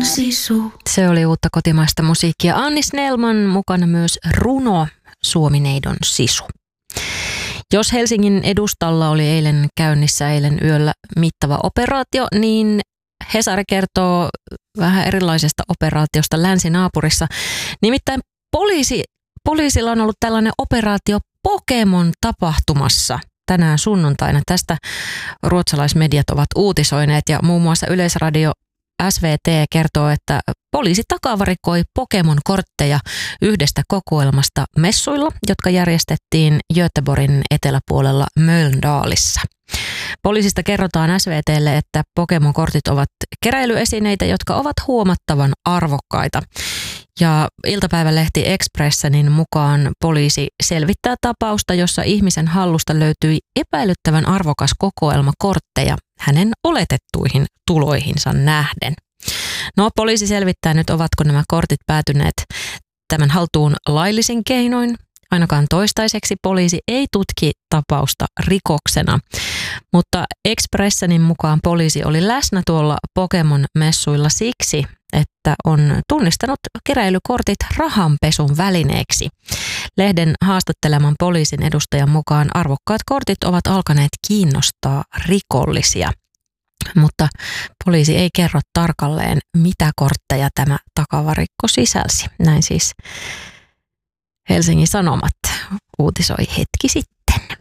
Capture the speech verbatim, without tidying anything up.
sisu. Se oli uutta kotimaista musiikkia. Anni Snellman mukana myös runo Suomineidon sisu. Jos Helsingin edustalla oli eilen käynnissä eilen yöllä mittava operaatio, niin Hesari kertoo vähän erilaisesta operaatiosta länsinaapurissa. Nimittäin poliisi, poliisilla on ollut tällainen operaatio Pokemon-tapahtumassa tänään sunnuntaina. Tästä ruotsalaismediat ovat uutisoineet ja muun muassa Yleisradio S V T kertoo, että poliisi takavarikoi Pokemon-kortteja yhdestä kokoelmasta messuilla, jotka järjestettiin Göteborgin eteläpuolella Mölndalissa. Poliisista kerrotaan S V T:lle, että Pokemon-kortit ovat keräilyesineitä, jotka ovat huomattavan arvokkaita. Ja iltapäivälehti Expressenin mukaan poliisi selvittää tapausta, jossa ihmisen hallusta löytyi epäilyttävän arvokas kokoelma kortteja hänen oletettuihin tuloihinsa nähden. No, poliisi selvittää nyt, ovatko nämä kortit päätyneet tämän haltuun laillisin keinoin. Ainakaan toistaiseksi poliisi ei tutki tapausta rikoksena, mutta Expressenin mukaan poliisi oli läsnä tuolla Pokemon-messuilla siksi, että on tunnistanut keräilykortit rahanpesun välineeksi. Lehden haastatteleman poliisin edustajan mukaan arvokkaat kortit ovat alkaneet kiinnostaa rikollisia, mutta poliisi ei kerro tarkalleen, mitä kortteja tämä takavarikko sisälsi. Näin siis Helsingin Sanomat uutisoi hetki sitten.